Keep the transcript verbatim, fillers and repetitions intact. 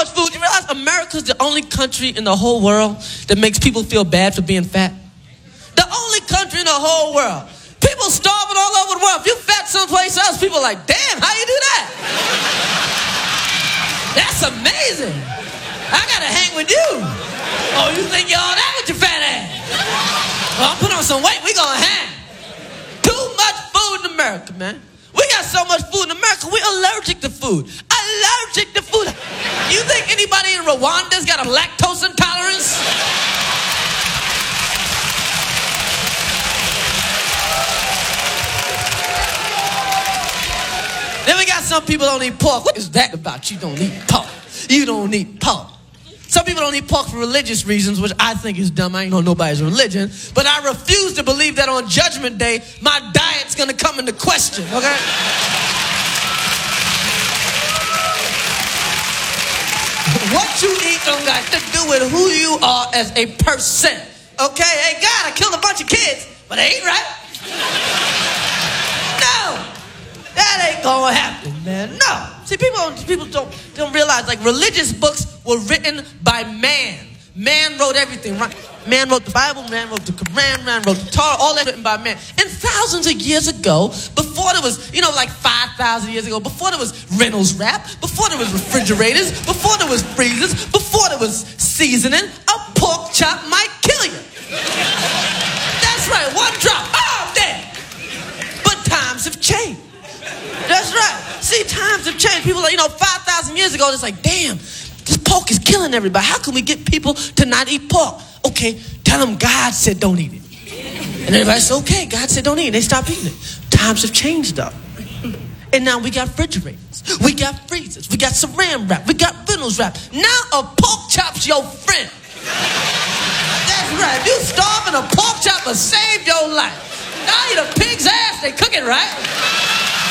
much food. You realize America's the only country in the whole world that makes people feel bad for being fat? The only country in the whole world. People starving all over the world. If you fat someplace else, people are like, damn, how you do that? That's amazing. I gotta hang with you. Oh, you think you're all that with your fat ass? Well, I'll put on some weight, we gonna hang. Too much food in America, man. We got so much food in America, we're allergic to food. Allergic to food. You think anybody in Rwanda's got a lactose intolerance? Then we got some people don't eat pork. What is that about? You don't eat pork. You don't eat pork. Some people don't eat pork for religious reasons, which I think is dumb. I ain't know nobody's religion. But I refuse to believe that on Judgment Day, my diet's going to come into question, okay? What you eat don't got to do with who you are as a person, okay? Hey, God, I killed a bunch of kids, but they ain't right. No. That ain't gonna happen, man. No. See, people don't, people don't, don't realize, like, religious books were written by man. Man wrote everything, right? Man wrote the Bible, man wrote the Quran, man wrote the Torah, all that written by man. And thousands of years ago, before there was, you know, like five thousand years ago, before there was Reynolds Wrap, before there was refrigerators, before there was freezers, before there was seasoning, a pork chop might kill you. That's right, one drop, oh, dead. But times have changed. That's right. See, times have changed. People are, you know, five thousand years ago, it's like, damn, this pork is killing everybody. How can we get people to not eat pork? Okay, tell them God said don't eat it. And everybody said, okay, God said don't eat it. They stopped eating it. Times have changed, though. And now we got refrigerators. We got freezers. We got saran wrap. We got Reynolds Wrap. Now a pork chop's your friend. That's right. If you starving, a pork chop will save your life. Now eat a pig's ass. They cook it right.